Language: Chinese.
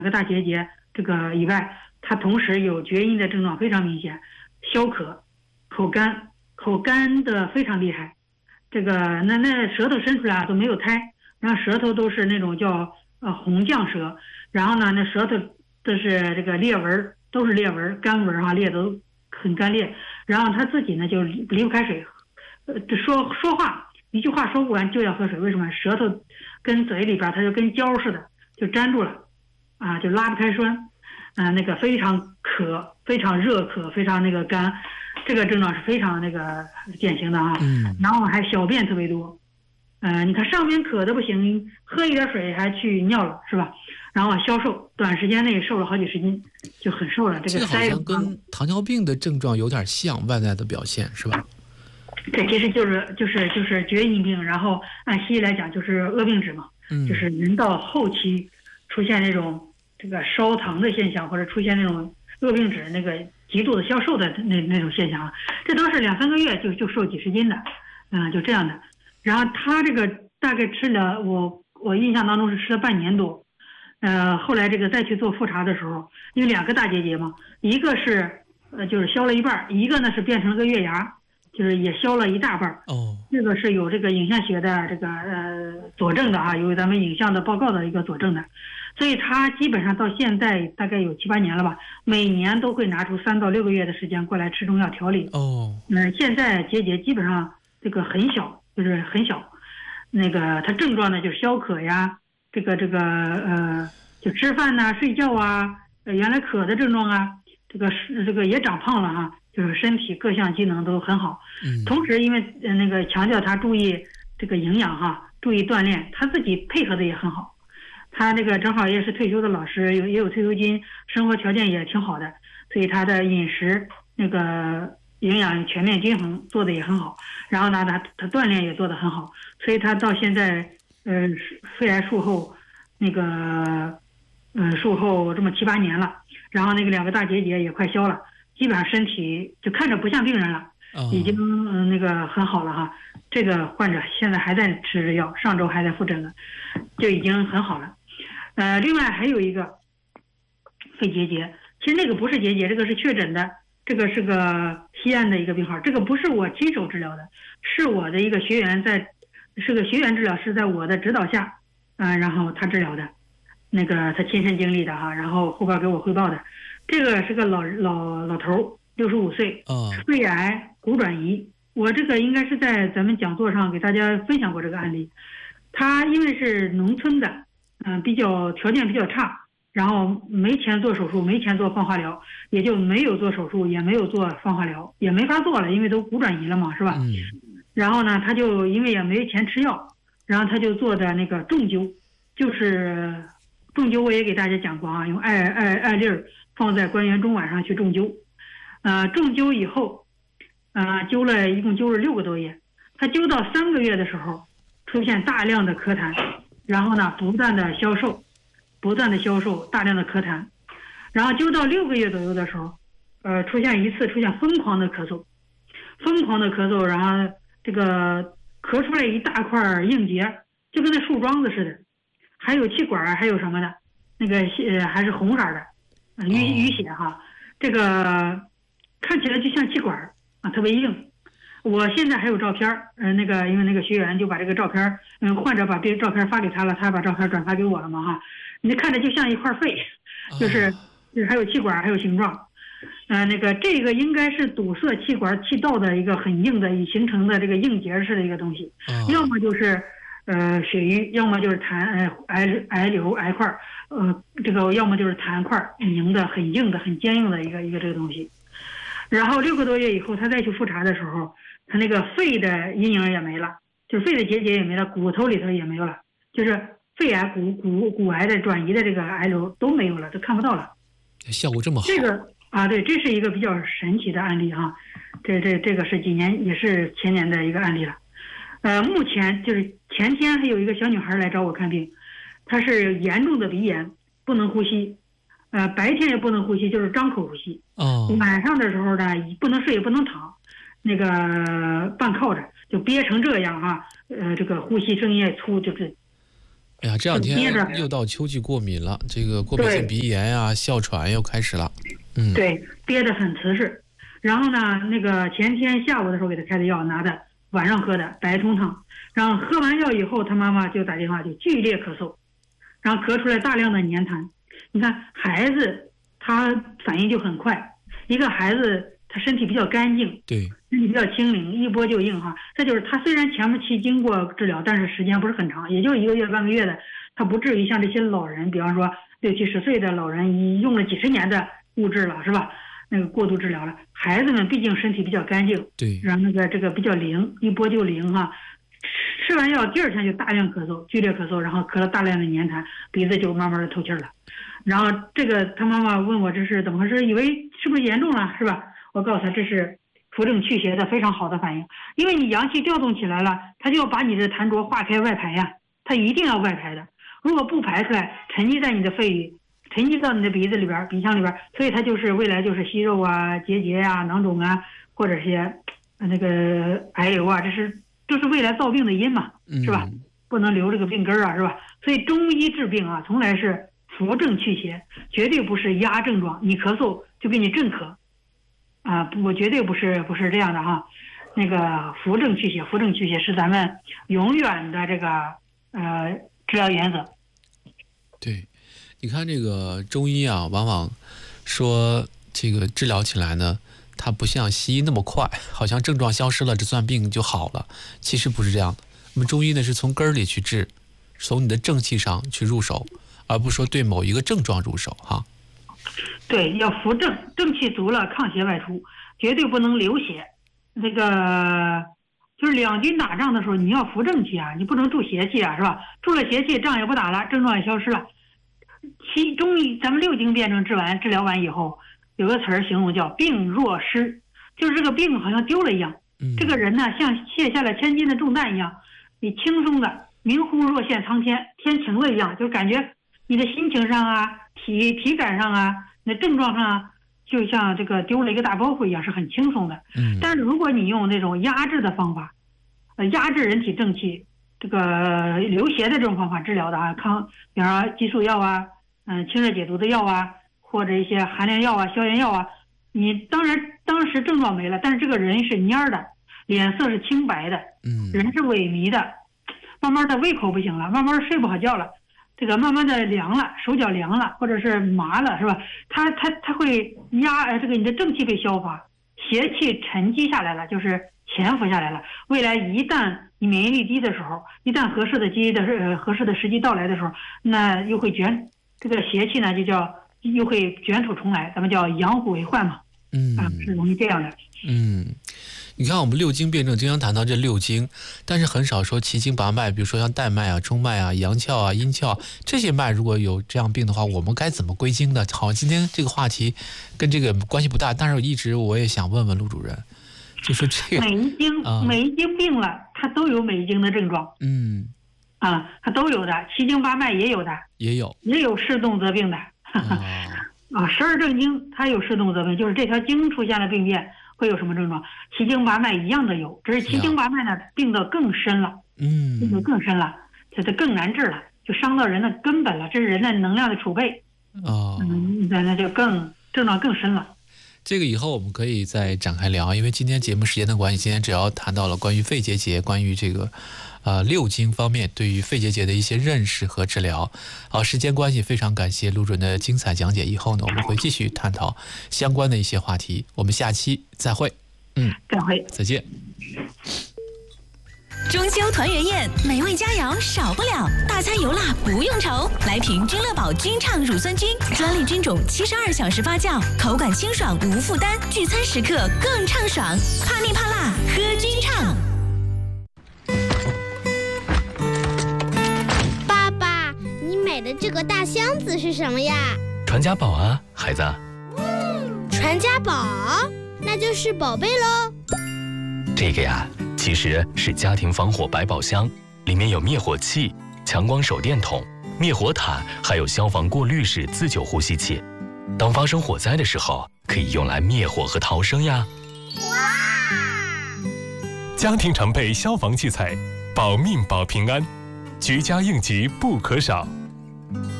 个大结节这个以外，它同时有厥阴的症状非常明显，消渴、口干的非常厉害。这个那舌头伸出来都没有苔，然后舌头都是那种叫红绛舌，然后呢那舌头都是这个裂纹，都是裂纹干纹啊，裂都很干裂。然后他自己呢就离不开水，说话一句话说不完就要喝水，为什么？舌头跟嘴里边它就跟胶似的就粘住了啊，就拉不开栓啊，那个非常渴，非常热渴，非常那个干，这个症状是非常那个典型的啊。然后还小便特别多，你看上边渴的不行，喝一点水还去尿了是吧？然后消瘦，短时间内瘦了好几十斤，就很瘦了。这个好像跟糖尿病的症状有点像，外在的表现是吧？ 这其实就是厥阴病，然后按西医来讲就是恶病指嘛，就是人到后期出现那种这个烧糖的现象，或者出现那种恶病指那个极度的消瘦的那种现象啊，这都是2-3个月就瘦几十斤的，就这样的。然后他这个大概吃了我印象当中是吃了半年多，后来这个再去做复查的时候，因为2个大结节嘛，一个是就是消了一半，一个呢是变成了个月牙。就是也消了一大半这个是有这个影像学的这个佐证的啊，有咱们影像的报告的一个佐证的，所以他基本上到现在大概有7-8年了吧，每年都会拿出3到6个月的时间过来吃中药调理。现在结节基本上这个很小，就是很小，那个他症状呢就是消渴呀，这个就吃饭呐、睡觉啊，原来渴的症状啊，这个也长胖了啊。就是身体各项机能都很好，同时因为那个强调他注意这个营养哈，注意锻炼，他自己配合的也很好。他那个正好也是退休的老师，也有退休金，生活条件也挺好的，所以他的饮食那个营养全面均衡做的也很好。然后呢，他锻炼也做得很好，所以他到现在肺癌术后那个术后这么7-8年了，然后那个2个大结节也快消了。基本上身体就看着不像病人了，已经那个很好了哈。这个患者现在还在吃着药，上周还在复诊了，就已经很好了。另外还有一个肺结节，其实那个不是结节，这个是确诊的，这个是个西安的一个病号，这个不是我亲手治疗的，是我的一个学员是个学员治疗师在我的指导下，然后他治疗的，那个他亲身经历的哈，然后后边给我汇报的。这个是个老头，65岁，肺癌骨转移。我这个应该是在咱们讲座上给大家分享过这个案例。他因为是农村的，条件比较差，然后没钱做手术，没钱做放化疗，也就没有做手术，也没有做放化疗，也没法做了，因为都骨转移了嘛，是吧？然后呢，他就因为也没钱吃药，然后他就做的那个重灸，就是重灸我也给大家讲过啊，用艾粒儿放在关元中脘上去重灸，重灸以后，一共灸了6个多月，他灸到3个月的时候，出现大量的咳痰，然后呢不断的消瘦，大量的咳痰，然后灸到6个月左右的时候，出现疯狂的咳嗽，然后这个咳出来一大块硬结，就跟那树桩子似的，还有气管，还有什么的，那个还是红色的。淤血哈，这个看起来就像气管啊，特别硬。我现在还有照片那个因为那个学员就把这个照片，患者把这个照片发给他了，他把照片转发给我了嘛哈，你看着就像一块肺，就是还有气管，还有形状，这个应该是堵塞气管气道的一个很硬的已形成的这个硬结式的一个东西，要么就是血瘀，要么就是癌瘤癌块，这个要么就是痰块凝的很硬的很坚硬的一个这个东西。然后6个多月以后他再去复查的时候，他那个肺的阴影也没了，就是肺的结节也没了，骨头里头也没有了，就是肺癌骨癌的转移的这个癌瘤都没有了，都看不到了， 效果这么好。 这个对，这是一个比较神奇的案例哈，这个是也是前年的一个案例了。目前就是前天还有一个小女孩来找我看病，她是严重的鼻炎，不能呼吸，白天也不能呼吸，就是张口呼吸。晚上的时候呢，不能睡也不能躺，那个半靠着就憋成这样哈，这个呼吸声音也粗，就是哎呀，这两天又到秋季过敏了，这个过敏性鼻炎啊、哮喘又开始了。 对，憋得很瓷实。然后呢，那个前天下午的时候给他开的药，拿的晚上喝的白通汤，然后喝完药以后，他妈妈就打电话就剧烈咳嗽，然后咳出来大量的粘痰。你看孩子他反应就很快，一个孩子他身体比较干净， 对， 身体比较轻灵，一波就硬哈。再就是他虽然前面期经过治疗，但是时间不是很长，也就1个月半个月的，他不至于像这些老人，比方说60、70岁的老人用了几十年的物质了，是吧？那个过度治疗了。孩子们毕竟身体比较干净， 对， 然后这个比较灵，一波就灵哈。吃完药第2天就大量咳嗽，剧烈咳嗽，然后咳了大量的粘痰，鼻子就慢慢的透气了。然后这个他妈妈问我这是怎么回事，以为是不是严重了，是吧？我告诉他这是扶正祛邪的非常好的反应，因为你阳气调动起来了，它就要把你的痰浊化开外排呀，它一定要外排的。如果不排出来，沉积在你的肺里，沉积到你的鼻子里边、鼻腔里边，所以它就是未来就是息肉啊、结节啊、囊肿啊，或者些那个癌瘤啊，这是未来造病的因嘛，是吧？不能留这个病根啊，是吧？所以中医治病啊，从来是扶正祛邪，绝对不是压症状，你咳嗽就给你镇咳啊，我绝对不是这样的哈。那个扶正祛邪，扶正祛邪是咱们永远的这个治疗原则。 对，你看这个中医啊，往往说这个治疗起来呢，它不像西医那么快，好像症状消失了，这算病就好了。其实不是这样的。我们中医呢是从根儿里去治，从你的正气上去入手，而不是说对某一个症状入手哈。 对，要扶正，正气足了，抗邪外出，绝对不能流血。那个就是两军打仗的时候，你要扶正气啊，你不能助邪气啊，是吧？助了邪气，仗也不打了，症状也消失了。中医咱们6经辩证治疗完以后，有个词儿形容叫病若失，就是这个病好像丢了一样。这个人呢，像卸下了千斤的重担一样，你轻松的明乎若现苍天，天晴了一样，就感觉你的心情上啊、体感上啊、那症状上啊，就像这个丢了一个大包袱一样，是很轻松的。但是如果你用那种压制的方法，压制人体正气，这个流邪的这种方法治疗的啊，比方说激素药啊、清热解毒的药啊，或者一些寒凉药啊、消炎药啊，你当时症状没了，但是这个人是蔫的，脸色是清白的，人是萎靡的，慢慢的胃口不行了，慢慢睡不好觉了，这个慢慢的凉了，手脚凉了，或者是麻了，是吧？它会这个你的正气被消化，邪气沉积下来了，就是潜伏下来了。未来一旦你免疫力低的时候，一旦合适的时机到来的时候，那又会这个邪气呢又会卷土重来，咱们叫养虎为患嘛。是容易这样的。 你看我们6经辩证经常谈到这6经，但是很少说奇经拔脉，比如说像带脉啊、中脉啊、阳窍啊、阴窍这些脉，如果有这样病的话，我们该怎么归经呢？好，今天这个话题跟这个关系不大，但是我也想问问陆主任，就说这个每一经病了，它都有每一经的症状。它都有的，奇经八脉也有的，也有视动则病的。12正经它有视动则病，就是这条经出现了病变会有什么症状，奇经八脉一样的有，只是奇经八脉呢病得更深了，病得更深了，这更难治了，就伤到人的根本了，这是人的能量的储备。那就症状更深了。 这个以后我们可以再展开聊，因为今天节目时间的关系，今天主要谈到了关于肺结节，关于这个6经方面对于肺结节的一些认识和治疗。好，时间关系，非常感谢陆主任的精彩讲解。以后呢，我们会继续探讨相关的一些话题。我们下期再会。 再会， 再见。 中秋团圆宴，美味佳肴少不了，大餐油辣不用愁。来瓶君乐宝君畅乳酸菌，专利菌种，72小时发酵，口感清爽无负担，聚餐时刻更畅爽。怕腻怕辣，喝君畅。 爸爸，你买的这个大箱子是什么呀？ 传家宝啊，孩子。 传家宝，那就是宝贝喽。 这个呀，其实是家庭防火百宝箱，里面有灭火器、强光手电筒、灭火毯，还有消防过滤式自救呼吸器。当发生火灾的时候，可以用来灭火和逃生呀。 哇！ 家庭常备消防器材，保命保平安。 居家应急不可少。